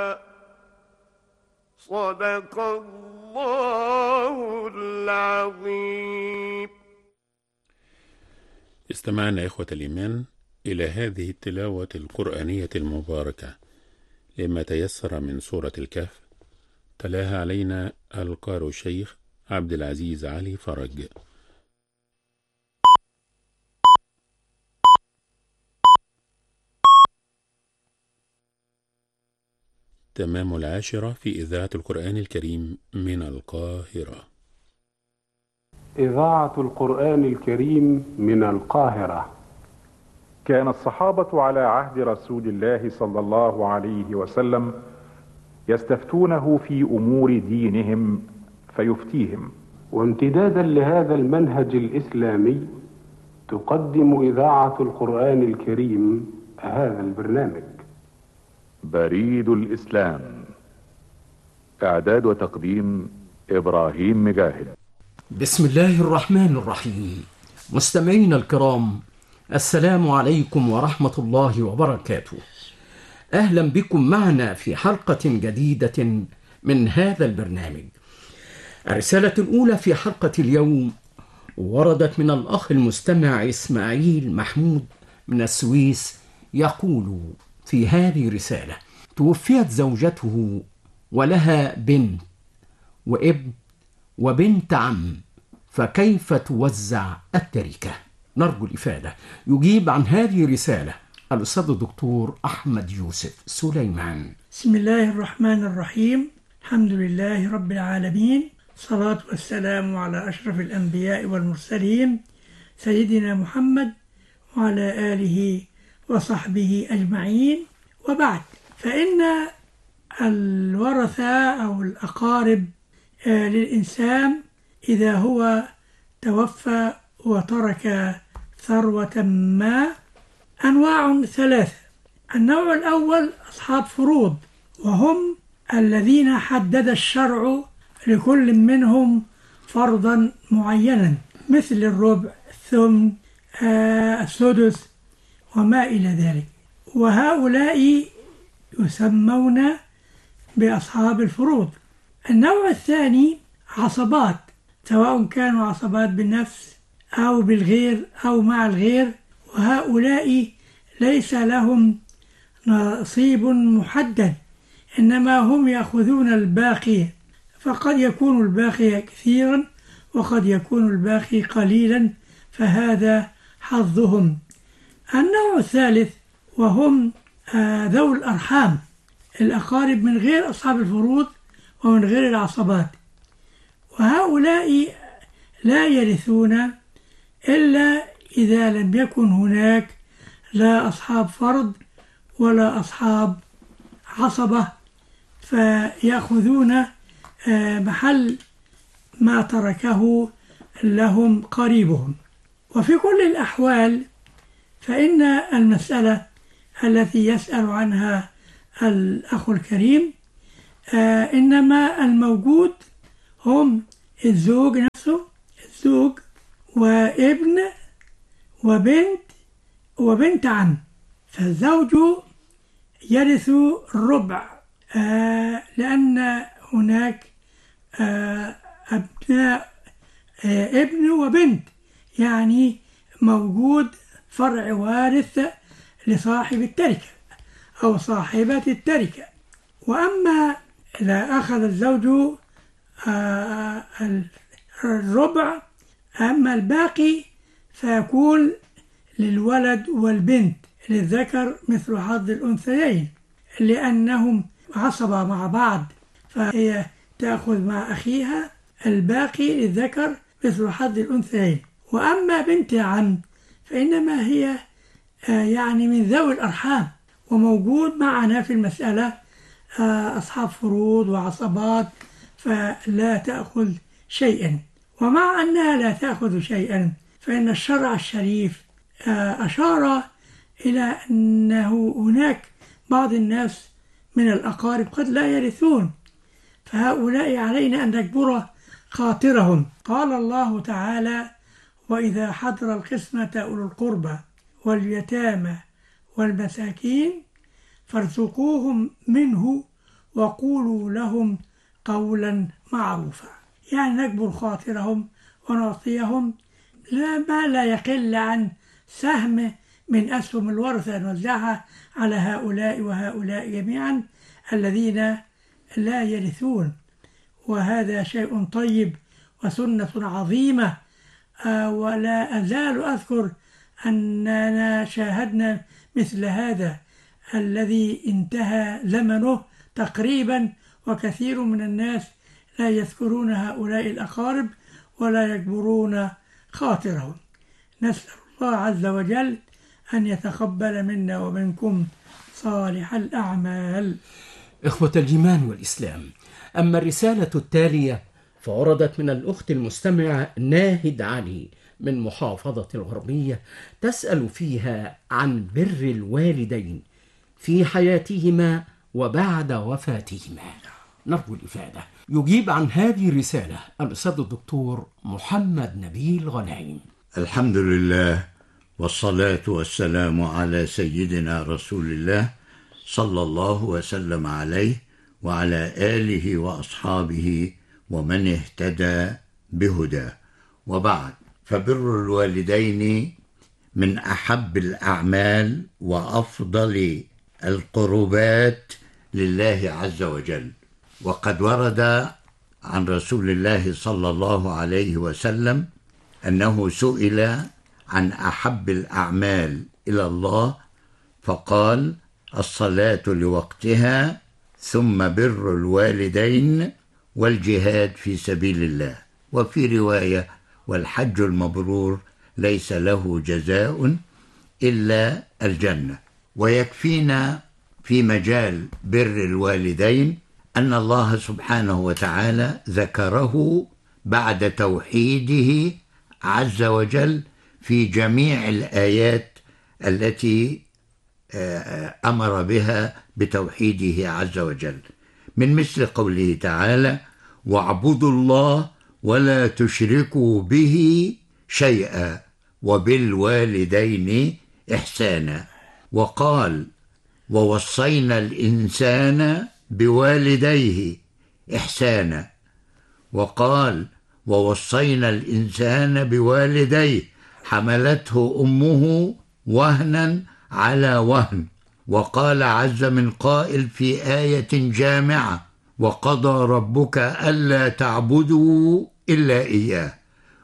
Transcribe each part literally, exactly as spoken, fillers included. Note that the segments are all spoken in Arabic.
صدق الله العظيم. استمعنا إخوة الإيمان إلى هذه التلاوة القرآنية المباركة لما تيسر من سورة الكهف، تلاها علينا القارئ الشيخ عبد العزيز علي فرج. تمام العاشرة في إذاعة القرآن الكريم من القاهرة. إذاعة القرآن الكريم من القاهرة. كان الصحابة على عهد رسول الله صلى الله عليه وسلم يستفتونه في أمور دينهم فيفتيهم. وامتدادا لهذا المنهج الإسلامي تقدم إذاعة القرآن الكريم هذا البرنامج. بريد الإسلام، إعداد وتقديم إبراهيم مجاهد. بسم الله الرحمن الرحيم. مستمعينا الكرام، السلام عليكم ورحمة الله وبركاته. أهلا بكم معنا في حلقة جديدة من هذا البرنامج. الرسالة الأولى في حلقة اليوم وردت من الأخ المستمع إسماعيل محمود من السويس، يقول في هذه الرسالة: توفيت زوجته ولها بنت وابن وبنت عم، فكيف توزع التركة؟ نرجو الإفادة. يجيب عن هذه الرسالة الأستاذ الدكتور أحمد يوسف سليمان. بسم الله الرحمن الرحيم. الحمد لله رب العالمين، الصلاة والسلام على أشرف الأنبياء والمرسلين سيدنا محمد وعلى آله وصحبه أجمعين، وبعد، فإن الورثة أو الأقارب للإنسان إذا هو توفى وترك ثروة ما أنواع ثلاثة. النوع الأول أصحاب فروض، وهم الذين حدد الشرع لكل منهم فرضا معينا، مثل الربع، الثمن، آه السدس وما إلى ذلك، وهؤلاء يسمون بأصحاب الفروض. النوع الثاني عصبات، سواء كانوا عصبات بالنفس أو بالغير أو مع الغير، وهؤلاء ليس لهم نصيب محدد، إنما هم يأخذون الباقي، فقد يكون الباقي كثيرا وقد يكون الباقي قليلا، فهذا حظهم. النوع الثالث وهم ذوي الأرحام، الأقارب من غير أصحاب الفروض ومن غير العصبات، وهؤلاء لا يرثون إلا إذا لم يكن هناك لا أصحاب فرض ولا أصحاب عصبة، فيأخذون محل ما تركه لهم قريبهم. وفي كل الأحوال فإن المسألة التي يسأل عنها الأخ الكريم إنما الموجود هم الزوج نفسه، الزوج وابن وبنت وبنت عم، فالزوج يرث الربع آه لأن هناك آه أبناء آه ابن وبنت، يعني موجود فرع وارث لصاحب التركة أو صاحبة التركة. وأما إذا أخذ الزوج آه الربع، أما الباقي فيكون للولد والبنت، للذكر مثل حظ الأنثيين، لأنهم عصبة مع بعض، فهي تأخذ مع أخيها الباقي للذكر مثل حظ الأنثيين. وأما بنت عم فإنما هي يعني من ذوي الأرحام، وموجود معنا في المسألة أصحاب فروض وعصبات، فلا تأخذ شيئا. ومع أنها لا تأخذ شيئا فإن الشرع الشريف أشار إلى أنه هناك بعض الناس من الأقارب قد لا يرثون، فهؤلاء علينا أن نجبر خاطرهم. قال الله تعالى: وإذا حضر القسمة أولو القربى واليتامى والمساكين فارزقوهم منه وقولوا لهم قولا معروفا. يعني نجبر خاطرهم ونعطيهم لا ما لا يقل عن سهم من أسهم الورثة، نوزعها على هؤلاء وهؤلاء جميعا الذين لا يرثون، وهذا شيء طيب وسنة عظيمة. آه ولا أزال أذكر أننا شاهدنا مثل هذا الذي انتهى زمنه تقريبا، وكثير من الناس لا يذكرون هؤلاء الأقارب ولا يجبرون خاطرهم. نسأل الله عز وجل أن يتقبل منا ومنكم صالح الأعمال. إخوة الإيمان والإسلام، أما الرسالة التالية فوردت من الأخت المستمعة ناهد علي من محافظة الغربية، تسأل فيها عن بر الوالدين في حياتهما وبعد وفاتهما. نرجو الإفادة. يجيب عن هذه الرسالة الأستاذ الدكتور محمد نبيل غنايم. الحمد لله والصلاة والسلام على سيدنا رسول الله صلى الله وسلم عليه وعلى آله وأصحابه ومن اهتدى بهداه، وبعد، فبر الوالدين من أحب الأعمال وأفضل القربات لله عز وجل. وقد ورد عن رسول الله صلى الله عليه وسلم أنه سئل عن أحب الأعمال إلى الله فقال: الصلاة لوقتها، ثم بر الوالدين، والجهاد في سبيل الله. وفي رواية: والحج المبرور ليس له جزاء إلا الجنة. ويكفينا في مجال بر الوالدين أن الله سبحانه وتعالى ذكره بعد توحيده عز وجل في جميع الآيات التي أمر بها بتوحيده عز وجل، من مثل قوله تعالى: واعبدوا الله ولا تشركوا به شيئا وبالوالدين إحسانا. وقال: ووصينا الإنسان بوالديه إحسانا. وقال: ووصينا الإنسان بوالديه حملته أمه وهنا على وهن. وقال عز من قائل في آية جامعة: وقضى ربك ألا تعبدوا إلا إياه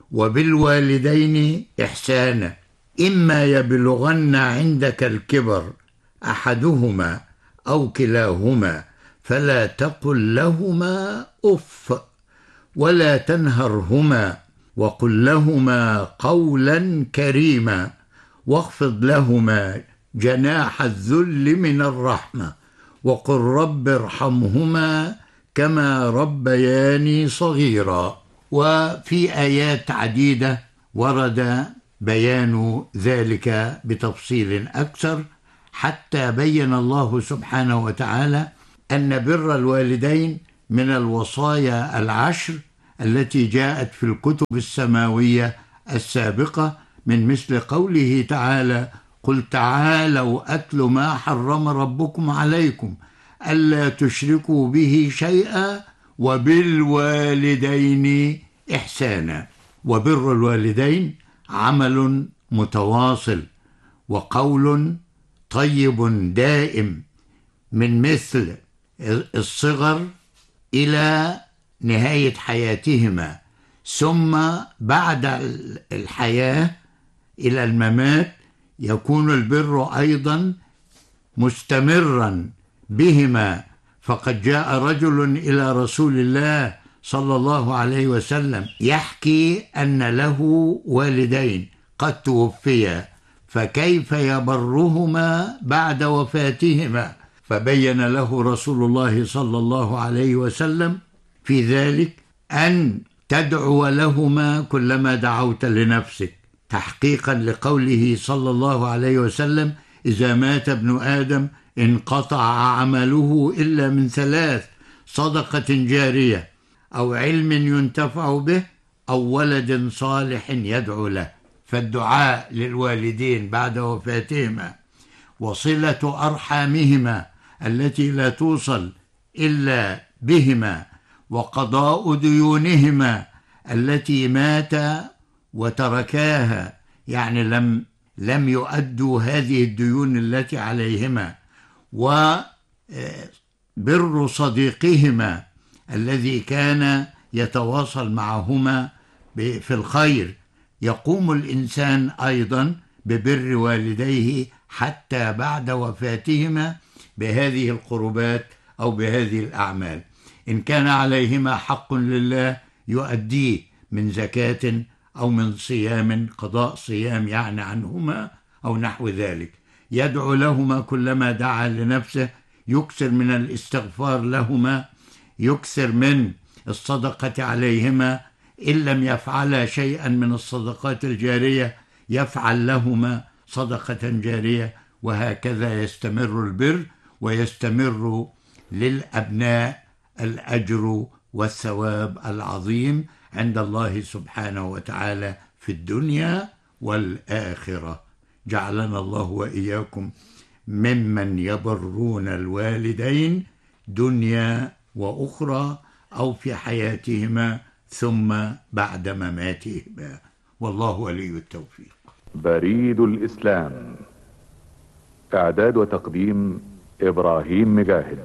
وبالوالدين إحسانا إما يبلغن عندك الكبر أحدهما أو كلاهما فلا تقل لهما أف ولا تنهرهما وقل لهما قولا كريما واخفض لهما جناح الذل من الرحمة وقل رب ارحمهما كما ربياني صغيرا. وفي آيات عديدة ورد بيان ذلك بتفصيل أكثر، حتى بين الله سبحانه وتعالى أن بر الوالدين من الوصايا العشر التي جاءت في الكتب السماوية السابقة، من مثل قوله تعالى: قل تعالوا أتل ما حرم ربكم عليكم ألا تشركوا به شيئا وبالوالدين إحسانا. وبر الوالدين عمل متواصل وقول طيب دائم من مثل الصغر إلى نهاية حياتهما، ثم بعد الحياة إلى الممات يكون البر أيضا مستمرا بهما. فقد جاء رجل إلى رسول الله صلى الله عليه وسلم يحكي أن له والدين قد توفيا، فكيف يبرهما بعد وفاتهما؟ فبين له رسول الله صلى الله عليه وسلم في ذلك أن تدعو لهما كلما دعوت لنفسك، تحقيقا لقوله صلى الله عليه وسلم: إذا مات ابن آدم انقطع عمله إلا من ثلاث: صدقة جارية أو علم ينتفع به أو ولد صالح يدعو له. فالدعاء للوالدين بعد وفاتهما وصلة أرحامهما التي لا توصل إلا بهما، وقضاء ديونهما التي مات وتركاها، يعني لم لم يؤدوا هذه الديون التي عليهما، وبر صديقهما الذي كان يتواصل معهما في الخير. يقوم الإنسان أيضا ببر والديه حتى بعد وفاتهما بهذه القربات أو بهذه الأعمال. إن كان عليهما حق لله يؤديه من زكاة أو من صيام، قضاء صيام يعني عنهما أو نحو ذلك. يدعو لهما كلما دعا لنفسه، يكثر من الاستغفار لهما، يكثر من الصدقة عليهما. إن لم يفعلا شيئا من الصدقات الجارية يفعل لهما صدقة جارية، وهكذا يستمر البر، ويستمر للأبناء الأجر والثواب العظيم عند الله سبحانه وتعالى في الدنيا والآخرة. جعلنا الله وإياكم ممن يبرون الوالدين دنيا وأخرى، أو في حياتهما ثم بعد مماتهما، والله ولي التوفيق. بريد الإسلام، إعداد وتقديم إبراهيم مجاهد.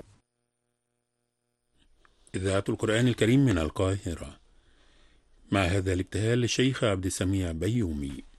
إذاعة القرآن الكريم من القاهرة، مع هذا الابتهال للشيخ عبد السميع بيومي.